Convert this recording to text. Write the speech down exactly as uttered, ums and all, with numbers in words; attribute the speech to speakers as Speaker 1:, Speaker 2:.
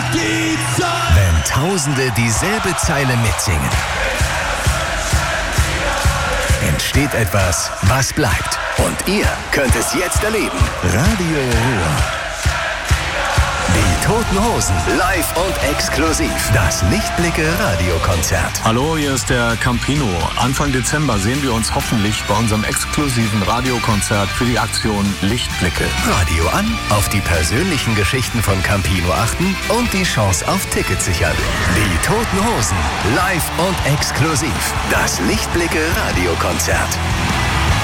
Speaker 1: die Zeit.
Speaker 2: Wenn Tausende dieselbe Zeile mitsingen, entsteht etwas, was bleibt. Und ihr könnt es jetzt erleben. Radio Ruhr. Die Toten Hosen, live und exklusiv. Das Lichtblicke-Radiokonzert.
Speaker 3: Hallo, hier ist der Campino. Anfang Dezember sehen wir uns hoffentlich bei unserem exklusiven Radiokonzert für die Aktion Lichtblicke.
Speaker 2: Radio an, auf die persönlichen Geschichten von Campino achten und die Chance auf Tickets sichern. Die Toten Hosen, live und exklusiv. Das Lichtblicke-Radiokonzert.